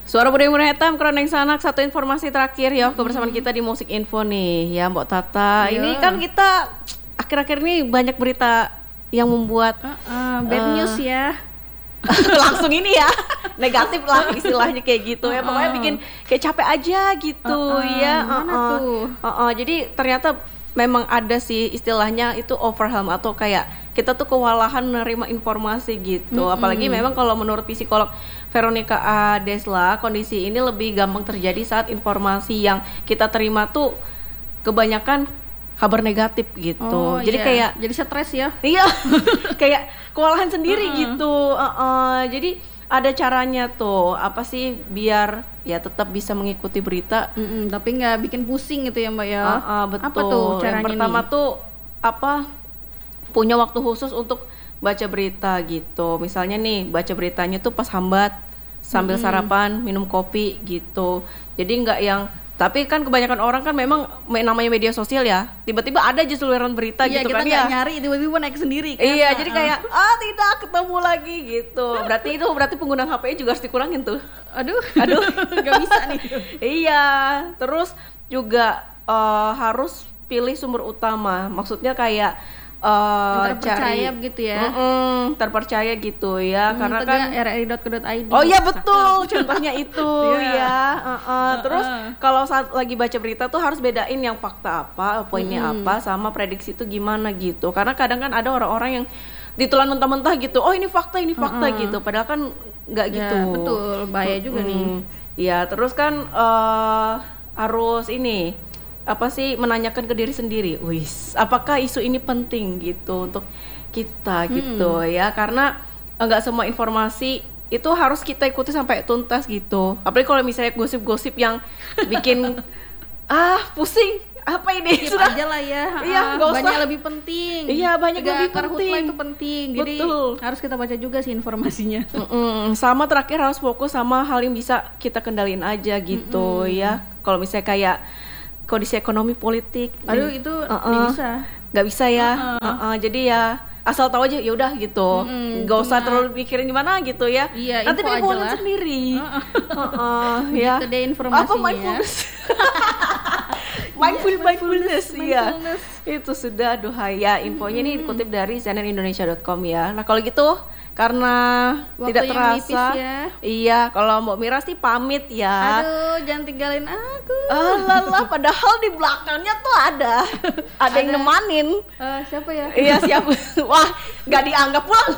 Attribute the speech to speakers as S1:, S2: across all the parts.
S1: Suara budaya hitam, Kroneng Sanak. Satu informasi terakhir ya, kebersamaan kita di Musik Info nih ya Mbak Tata.
S2: Iya.
S1: Ini kan kita akhir-akhir ini banyak berita yang membuat
S2: bad news ya.
S1: langsung ini ya negatif lah istilahnya kayak gitu ya, pokoknya bikin kayak capek aja gitu ya.
S2: Mana tuh?
S1: Jadi ternyata memang ada sih istilahnya itu overwhelm atau kayak kita tuh kewalahan menerima informasi gitu. Apalagi memang kalau menurut psikolog Veronica A. Desla, kondisi ini lebih gampang terjadi saat informasi yang kita terima tuh kebanyakan kabar negatif gitu. Jadi kayak
S2: jadi stres ya.
S1: iya kayak kewalahan sendiri gitu. Jadi ada caranya tuh apa sih biar ya tetap bisa mengikuti berita
S2: Tapi nggak bikin pusing gitu ya Mbak ya.
S1: betul.
S2: Apa tuh caranya
S1: yang pertama
S2: nih?
S1: tuh apa punya waktu khusus untuk baca berita gitu. Misalnya nih baca beritanya tuh pas hambat sambil sarapan minum kopi gitu. Jadi nggak yang, tapi kan kebanyakan orang kan memang namanya media sosial ya, tiba-tiba ada aja seluruhan berita
S2: Iya,
S1: gitu
S2: kita
S1: kan
S2: nggak
S1: ya.
S2: nyari tiba-tiba naik sendiri kan.
S1: Iya, jadi kayak tidak ketemu lagi gitu. Berarti penggunaan HP-nya juga harus dikurangin tuh.
S2: aduh nggak bisa nih.
S1: Iya, terus juga harus pilih sumber utama. Maksudnya kayak
S2: Terpercaya begitu ya.
S1: terpercaya gitu ya, karena kan
S2: rri.co.id.
S1: oh iya betul, contohnya itu ya. Terus kalau saat lagi baca berita tuh harus bedain yang fakta apa, poinnya apa, sama prediksi itu gimana gitu. Karena kadang kan ada orang-orang yang ditelan mentah-mentah gitu. Oh ini fakta gitu. Padahal kan nggak gitu.
S2: Ya, betul, bahaya juga nih.
S1: Ya terus kan harus ini apa sih menanyakan ke diri sendiri. Wis, apakah isu ini penting gitu untuk kita gitu ya? Karena nggak semua informasi itu harus kita ikuti sampai tuntas gitu. Apalagi kalau misalnya gosip-gosip yang bikin pusing. Apa ini?
S2: Skip aja lah ya.
S1: Iya, nggak usah.
S2: Banyak lebih penting.
S1: Iya, banyak lebih
S2: Karhutla
S1: penting.
S2: itu penting. Jadi
S1: Betul.
S2: harus kita baca juga sih informasinya.
S1: Sama terakhir harus fokus sama hal yang bisa kita kendalin aja gitu ya. Kalau misalnya kayak kondisi ekonomi politik,
S2: Aduh itu
S1: nggak bisa ya. Jadi ya asal tahu aja ya udah gitu, nggak usah terlalu mikirin gimana gitu ya.
S2: Iya,
S1: nanti
S2: info
S1: dia
S2: aja
S1: bolan
S2: lah.
S1: sendiri.
S2: Ya. Begitu deh informasinya.
S1: Apa mindfulness? mindfulness, iya. Itu sudah ya infonya ini dikutip dari cnnindonesia.com ya. Nah kalau gitu karena
S2: Waktunya
S1: tidak terasa
S2: menipis ya.
S1: Iya, kalau Mbak Mira sih pamit ya.
S2: Aduh, jangan tinggalin aku.
S1: Padahal di belakangnya tuh ada yang nemanin.
S2: Siapa ya?
S1: Iya siapa? Wah, nggak dianggap pulang.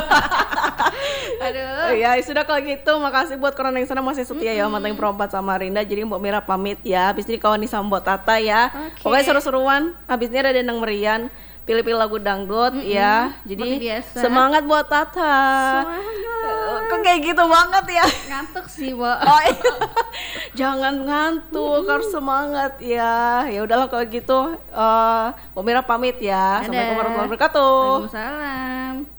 S2: Aduh.
S1: Ya sudah kalau gitu, makasih buat Kroneng Sana masih setia ya mantengin Perempat sama Rinda. Jadi Mbak Mira pamit ya. Habis ini kawan nih sama Mbak Tata ya.
S2: Oke.
S1: Pokoknya seru-seruan. Habis ini ada Dendang Merian. Pilih-pilih lagu dangdut ya. Jadi
S2: Seperti biasa.
S1: semangat buat Tata.
S2: Semangat.
S1: Kok kayak gitu banget ya?
S2: Ngantuk sih, Mbak.
S1: Oh iya. Jangan ngantuk, harus semangat ya. Ya udahlah kalau gitu, Mbak Mira pamit ya. Assalamualaikum warahmatullahi wabarakatuh.
S2: Waalaikumsalam.